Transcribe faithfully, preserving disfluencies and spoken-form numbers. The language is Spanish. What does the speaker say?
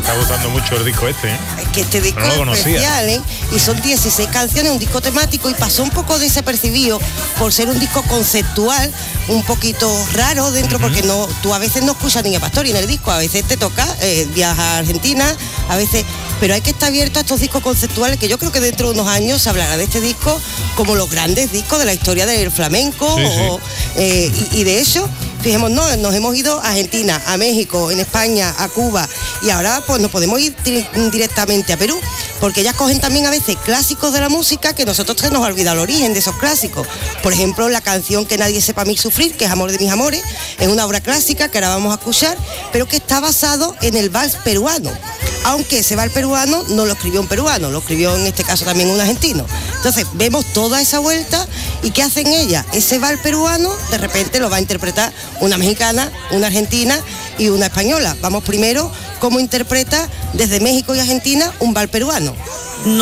está gustando mucho el disco este, ¿eh? Es que este disco no es especial, ¿eh? Y son dieciséis canciones, un disco temático, y pasó un poco desapercibido por ser un disco conceptual, un poquito raro dentro, uh-huh. porque no, tú a veces no escuchas Niña Pastori en el disco, a veces te toca eh, viajar a Argentina, a veces, pero hay que estar abierto a estos discos conceptuales, que yo creo que dentro de unos años se hablará de este disco como los grandes discos de la historia del flamenco, sí, o, sí. Eh, y, y de hecho, fijémonos, nos hemos ido a Argentina, a México, en España, a Cuba, y ahora pues nos podemos ir di- directamente a Perú, porque ellas cogen también a veces clásicos de la música que nosotros se nos ha olvidado el origen de esos clásicos. Por ejemplo, la canción Que nadie sepa mí sufrir, que es Amor de mis amores, es una obra clásica que ahora vamos a escuchar, pero que está basado en el vals peruano, aunque ese vals peruano no lo escribió un peruano, lo escribió en este caso también un argentino. Entonces vemos toda esa vuelta, y ¿qué hacen ellas? Ese vals peruano de repente lo va a interpretar una mexicana, una argentina y una española. Vamos primero cómo interpreta desde México y Argentina un vals peruano.